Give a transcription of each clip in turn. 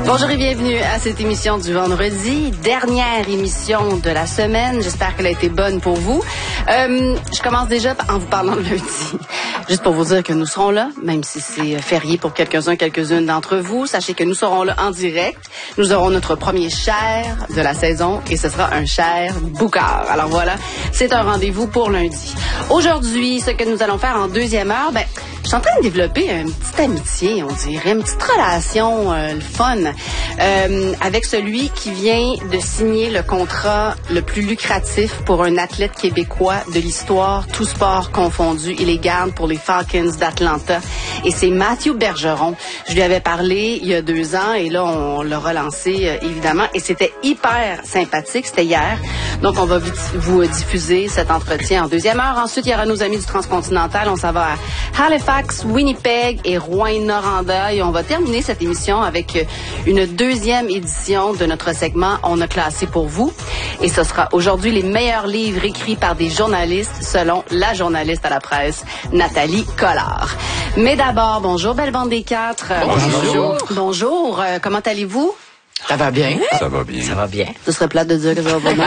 Bonjour et bienvenue à cette émission du vendredi, dernière émission de la semaine. J'espère qu'elle a été bonne pour vous. Je commence déjà en vous parlant de lundi. Juste pour vous dire que nous serons là, même si c'est férié pour quelques-unes d'entre vous. Sachez que nous serons là en direct. Nous aurons notre premier Cher de la saison et ce sera un Cher Boucard. Alors voilà, c'est un rendez-vous pour lundi. Aujourd'hui, ce que nous allons faire en deuxième heure, je suis en train de développer une petite amitié, on dirait, une petite relation, le fun, avec celui qui vient de signer le contrat le plus lucratif pour un athlète québécois de l'histoire, tout sport confondu. Il les garde pour les Falcons d'Atlanta. Et c'est Matthew Bergeron. Je lui avais parlé il y a 2 ans et là, on l'a relancé, évidemment. Et c'était hyper sympathique. C'était hier. Donc, on va vous diffuser cet entretien en deuxième heure. Ensuite, il y aura nos amis du Transcontinental. On s'en va à Halifax, Winnipeg et Rouyn-Noranda. Et on va terminer cette émission avec une deuxième édition de notre segment On a classé pour vous. Et ce sera aujourd'hui les meilleurs livres écrits par des journalistes selon la journaliste à la presse, Nathalie Collard. Mais d'abord, bonjour, belle bande des quatre. Bonjour. Bonjour, comment allez-vous? Ça va bien. Ça va bien. Ça va bien. Ce serait plate de dire que ça va pas bien.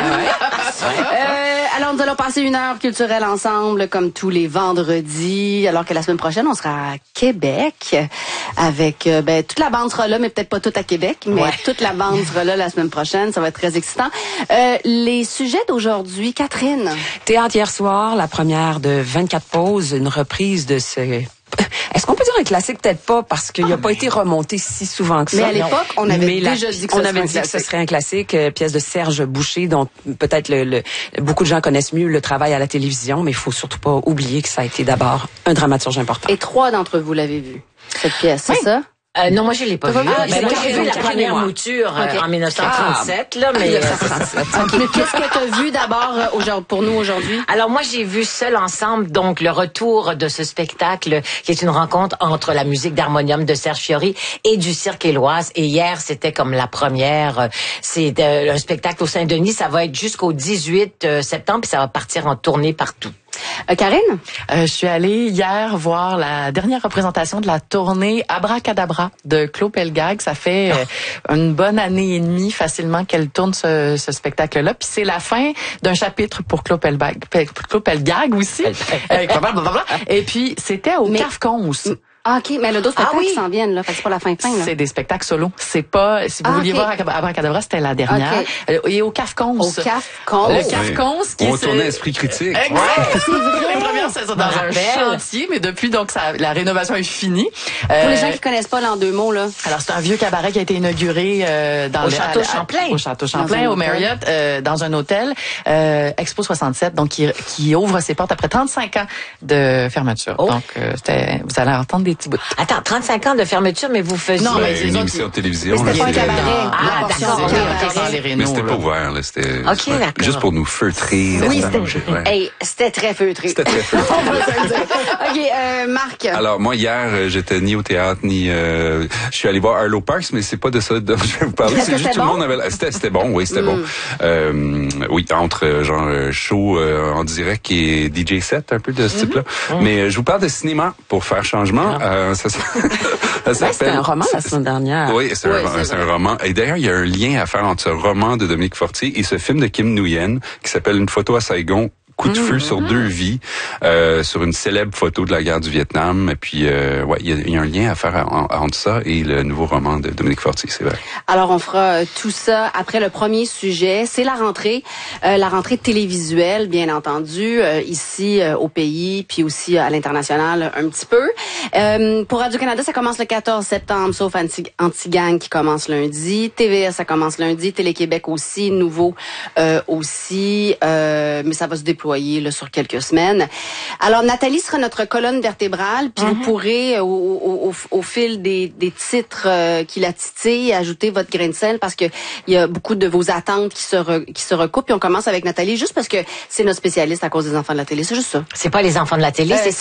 Alors, nous allons passer une heure culturelle ensemble, comme tous les vendredis, alors que la semaine prochaine, on sera à Québec avec, toute la bande sera là, mais peut-être pas toute à Québec, mais toute la bande sera là la semaine prochaine. Ça va être très excitant. Les sujets d'aujourd'hui, Catherine. Théâtre hier soir, la première de 24 pauses, une reprise de ce... Est-ce qu'on peut dire un classique? Peut-être pas, parce qu'il n'a pas été remonté si souvent que ça. Mais à l'époque, on avait déjà dit que ce serait un classique, pièce de Serge Boucher, dont peut-être beaucoup de gens connaissent mieux le travail à la télévision, mais il faut surtout pas oublier que ça a été d'abord un dramaturge important. Et 3 d'entre vous l'avez vu, cette pièce, c'est ça? Non, moi, je l'ai pas vu. Moi, j'ai vu la première mouture en 1937, là, mais... Mais qu'est-ce que tu as vu d'abord pour nous aujourd'hui? Alors, moi, j'ai vu Seul ensemble, donc le retour de ce spectacle qui est une rencontre entre la musique d'harmonium de Serge Fiori et du Cirque Éloise. Et hier, c'était comme la première. C'est un spectacle au Saint-Denis. Ça va être jusqu'au 18 septembre, puis ça va partir en tournée partout. Karine? Je suis allée hier voir la dernière représentation de la tournée Abracadabra de Claude Pelgag. Ça fait une bonne année et demie facilement qu'elle tourne ce spectacle-là. Puis c'est la fin d'un chapitre pour Claude Pelgag aussi. Et puis c'était au CAFCONS. Ah, OK, mais le dos spectacle qui s'en viennent, là. Fait que c'est pas la fin. C'est des spectacles solo. C'est pas, si vous vouliez voir Abracadabra, c'était la dernière. Et au CAFCONS. Au CAFCONS. Le CAFCONS qui on tournait Esprit critique. C'est vrai. La première saison dans un chantier, mais depuis, donc, la rénovation est finie. Pour les gens qui connaissent pas l'en 2 mots, là. Alors, c'est un vieux cabaret qui a été inauguré, au Château Champlain. Au Château Champlain, au Marriott, dans un hôtel, Expo 67, donc, qui ouvre ses portes après 35 ans de fermeture. Donc, vous allez entendre des petits bouts. Attends, 35 ans de fermeture, mais vous faisiez... Non, mais une émission de télévision. Mais c'était pas un cabaret. D'accord. Mais c'était pas ouvert, là. C'était juste pour nous feutrer. Oui, c'était très feutré. C'était très feutré. OK, Marc. Alors, moi, hier, j'étais ni au théâtre, ni... je suis allé voir Arlo Parks, mais c'est pas de ça dont je vais vous parler. C'est juste tout le monde avait... C'était bon, oui, c'était bon. Oui, entre genre show en direct et DJ set, un peu de ce type-là. Mais je vous parle de cinéma pour faire changement. Ça s'appelle... C'était un roman la semaine dernière. Oui, c'est un roman. Et d'ailleurs, il y a un lien à faire entre ce roman de Dominique Fortier et ce film de Kim Nguyen qui s'appelle Une photo à Saigon. Coup de feu sur 2 vies, sur une célèbre photo de la guerre du Vietnam. Et puis, il y a un lien à faire entre ça et le nouveau roman de Dominique Fortier, c'est vrai. Alors, on fera tout ça après le premier sujet. C'est la rentrée télévisuelle, bien entendu, ici au pays, puis aussi à l'international un petit peu. Pour Radio-Canada, ça commence le 14 septembre, sauf Anti-Gang qui commence lundi. TVS, ça commence lundi. Télé-Québec aussi, nouveau aussi, mais ça va se déployer là, sur quelques semaines. Alors, Nathalie sera notre colonne vertébrale, puis vous pourrez, au fil des titres qui la titillent, ajouter votre grain de sel, parce que il y a beaucoup de vos attentes qui se recoupent. Puis on commence avec Nathalie, juste parce que c'est notre spécialiste à cause des enfants de la télé. C'est juste ça. C'est pas les enfants de la télé, c'est